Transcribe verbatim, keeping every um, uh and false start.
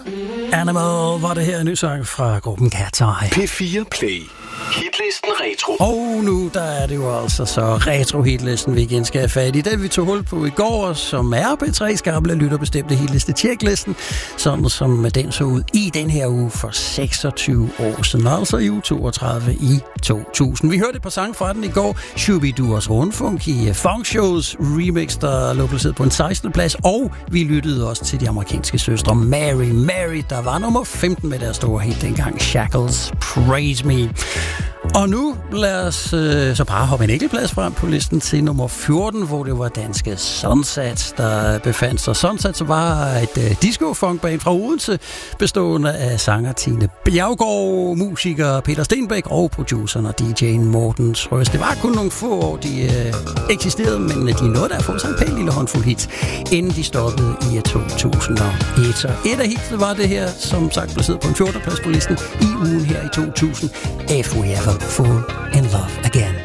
Animal var det her en ny sang fra gruppen Cat's Eye. P fire Play. Hitlisten Retro. Og nu der er det jo altså så retro-hitlisten, vi igen skal have fat i. Den vi tog hul på i går, som er P tre's gamle lytterbestemte hitliste-tjeklisten, sådan som den så ud i den her uge for seksogtyve år siden, altså i uge toogtredive i to tusind. Vi hørte et par sange fra den i går. Shooby-Dooers Rundfunk i Funk Shows remix, der lå placeret på en sekstende plads, og vi lyttede også til de amerikanske søstre Mary Mary, der var nummer femten med deres store hit dengang, Shackles Praise Me. Og nu lad os øh, så bare hoppe en enkelt plads frem på listen til nummer fjorten, hvor det var danske Sunsets, der befandt sig. Sunsets var et øh, disco-funkband fra Odense, bestående af sanger Tine Bjergård, musiker Peter Stenbæk og produceren og D J'en Morten Trøs. Det var kun nogle få år, de øh, eksisterede, men de nåede der at få sig en pæn lille håndfuld hits, inden de stoppede i to tusind og et. Så et af hitsene var det her, som sagt placeret på en fjortende plads på listen i ugen her i to tusind. If We Ever Fall in Love Again.